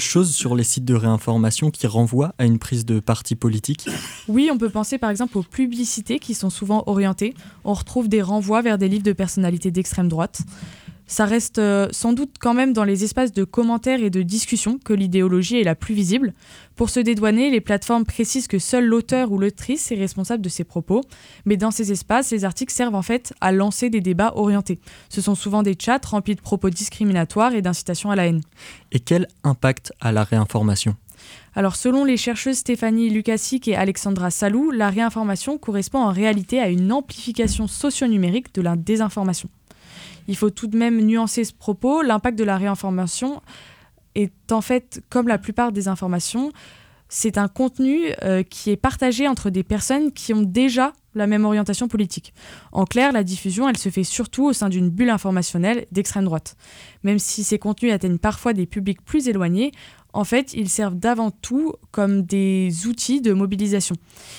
choses sur les sites de réinformation qui renvoient à une prise de parti politique ? Oui, on peut penser par exemple aux publicités qui sont souvent orientées. On retrouve des renvois vers des livres de personnalités d'extrême droite. Ça reste sans doute quand même dans les espaces de commentaires et de discussion que l'idéologie est la plus visible. Pour se dédouaner, les plateformes précisent que seul l'auteur ou l'autrice est responsable de ses propos. Mais dans ces espaces, les articles servent en fait à lancer des débats orientés. Ce sont souvent des chats remplis de propos discriminatoires et d'incitation à la haine. Et quel impact a la réinformation ? Alors selon les chercheuses Stéphanie Lukasik et Alexandra Salou, la réinformation correspond en réalité à une amplification socio-numérique de la désinformation. Il faut tout de même nuancer ce propos. L'impact de la réinformation est en fait, comme la plupart des informations, c'est un contenu qui est partagé entre des personnes qui ont déjà la même orientation politique. En clair, la diffusion, elle se fait surtout au sein d'une bulle informationnelle d'extrême droite. Même si ces contenus atteignent parfois des publics plus éloignés, en fait, ils servent d'avant tout comme des outils de mobilisation.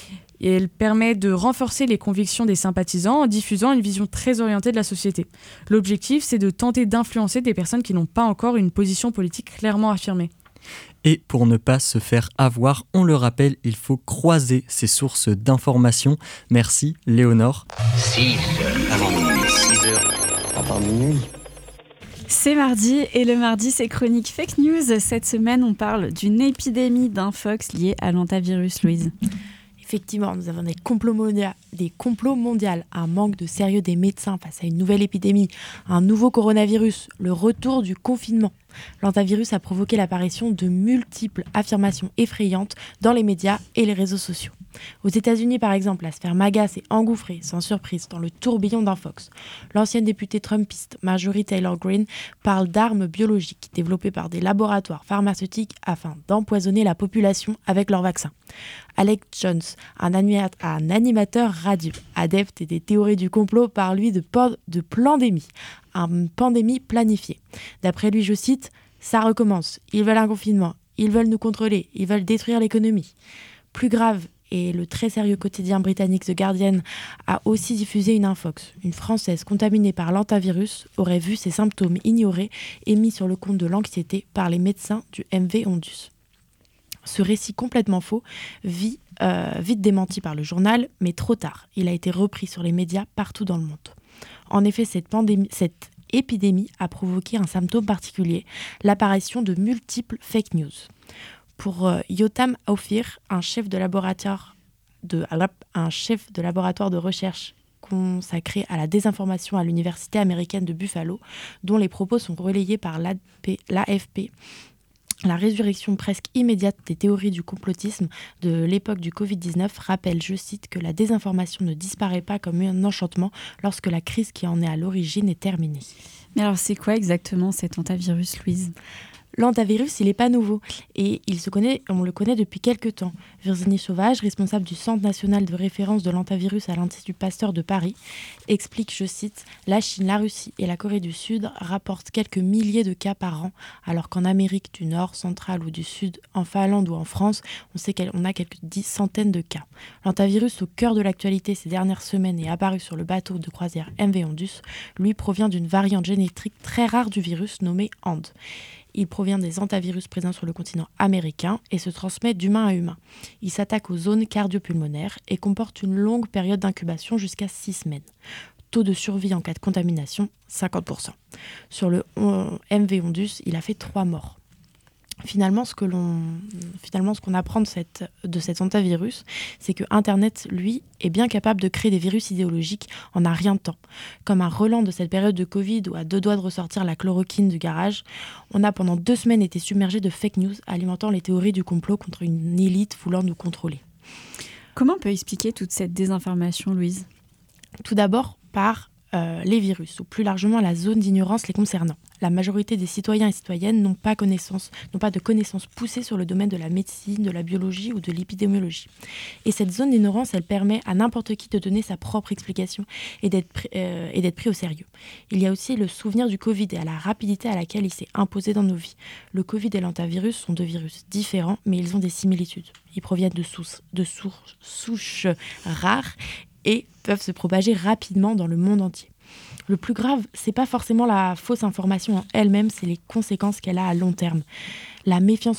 Et elle permet de renforcer les convictions des sympathisants en diffusant une vision très orientée de la société. L'objectif, c'est de tenter d'influencer des personnes qui n'ont pas encore une position politique clairement affirmée. Et pour ne pas se faire avoir, on le rappelle, il faut croiser ces sources d'informations. Merci Léonore. 6 heures avant minuit, 6 heures avant minuit. C'est mardi et le mardi c'est chronique fake news. Cette semaine on parle d'une épidémie d'infox liée à l'hantavirus, Louise. Effectivement, nous avons des complots mondiaux, un manque de sérieux des médecins face à une nouvelle épidémie, un nouveau coronavirus, le retour du confinement. L'hantavirus a provoqué l'apparition de multiples affirmations effrayantes dans les médias et les réseaux sociaux. Aux États-Unis, par exemple, la sphère MAGA s'est engouffrée, sans surprise, dans le tourbillon d'infox. L'ancienne députée trumpiste Marjorie Taylor Greene parle d'armes biologiques développées par des laboratoires pharmaceutiques afin d'empoisonner la population avec leurs vaccins. Alex Jones, un animateur radio, adepte des théories du complot, parle lui de pandémie, une pandémie planifiée. D'après lui, je cite, « Ça recommence, ils veulent un confinement, ils veulent nous contrôler, ils veulent détruire l'économie ». Plus grave, et le très sérieux quotidien britannique The Guardian a aussi diffusé une infox. Une Française contaminée par l'hantavirus aurait vu ses symptômes ignorés et mis sur le compte de l'anxiété par les médecins du MV Ondus. Ce récit complètement faux, vite démenti par le journal, mais trop tard. Il a été repris sur les médias partout dans le monde. En effet, cette épidémie a provoqué un symptôme particulier, l'apparition de multiples fake news. Pour Yotam Ophir, un chef de laboratoire de recherche consacré à la désinformation à l'université américaine de Buffalo, dont les propos sont relayés par l'AFP, la résurrection presque immédiate des théories du complotisme de l'époque du Covid-19 rappelle, je cite, que la désinformation ne disparaît pas comme un enchantement lorsque la crise qui en est à l'origine est terminée. Mais alors c'est quoi exactement cet hantavirus, Louise ? L'hantavirus, il n'est pas nouveau et on le connaît depuis quelques temps. Virginie Sauvage, responsable du Centre national de référence de l'hantavirus à l'Institut Pasteur de Paris, explique, je cite, « La Chine, la Russie et la Corée du Sud rapportent quelques milliers de cas par an, alors qu'en Amérique du Nord, centrale ou du Sud, en Finlande ou en France, on sait qu'on a quelques centaines de cas. L'hantavirus au cœur de l'actualité ces dernières semaines et apparu sur le bateau de croisière MV Ondus, lui provient d'une variante génétique très rare du virus nommée HAND. Il provient des hantavirus présents sur le continent américain et se transmet d'humain à humain. Il s'attaque aux zones cardio-pulmonaires et comporte une longue période d'incubation jusqu'à 6 semaines. Taux de survie en cas de contamination, 50%. Sur le MV Ondus, il a fait 3 morts. Finalement, ce qu'on apprend de cet hantavirus, c'est que Internet, lui, est bien capable de créer des virus idéologiques en un rien de temps. Comme un relent de cette période de Covid où à 2 doigts de ressortir la chloroquine du garage, on a pendant 2 semaines été submergé de fake news alimentant les théories du complot contre une élite voulant nous contrôler. Comment on peut expliquer toute cette désinformation, Louise ? Tout d'abord par les virus, ou plus largement la zone d'ignorance les concernant. La majorité des citoyens et citoyennes n'ont pas de connaissances poussées sur le domaine de la médecine, de la biologie ou de l'épidémiologie. Et cette zone d'ignorance, elle permet à n'importe qui de donner sa propre explication et d'être pris au sérieux. Il y a aussi le souvenir du Covid et à la rapidité à laquelle il s'est imposé dans nos vies. Le Covid et l'hantavirus sont 2 virus différents, mais ils ont des similitudes. Ils proviennent de souches rares et peuvent se propager rapidement dans le monde entier. Le plus grave, c'est pas forcément la fausse information en elle-même, c'est les conséquences qu'elle a à long terme. La méfiance